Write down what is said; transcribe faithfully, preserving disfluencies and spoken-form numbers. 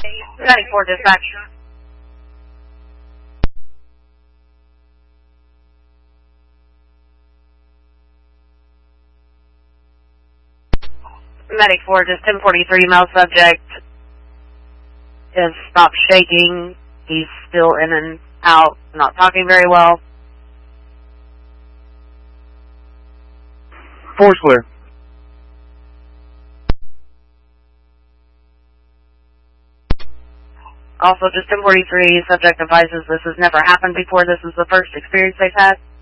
Medic four dispatch. Medic four, just ten forty-three, male subject has stopped shaking. He's still in and out, not talking very well. Four's clear. Also, just ten forty-three, subject advises this has never happened before. This is the first experience they've had.